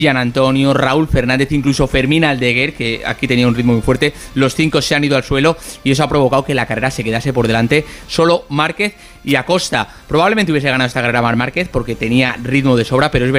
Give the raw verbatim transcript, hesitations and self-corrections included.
Gian Antonio, Raúl Fernández, incluso Fermín Aldeguer, que aquí tenía un ritmo muy fuerte. Los cinco se han ido al suelo y eso ha provocado que la carrera se quedase por delante. Solo Márquez y Acosta. Probablemente hubiese ganado esta carrera Marc Márquez porque tenía ritmo de sobra, pero es verdad